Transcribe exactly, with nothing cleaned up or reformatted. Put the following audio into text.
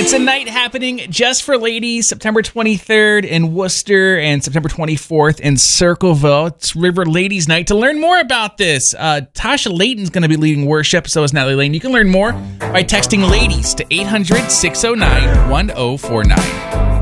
It's a night happening just for ladies, September twenty-third in Worcester and September twenty-fourth in Circleville. It's River Ladies Night. To learn more about this, uh, Tasha Layton's going to be leading worship, so is Natalie Lane. You can learn more by texting LADIES to eight hundred, six oh nine, one oh four nine.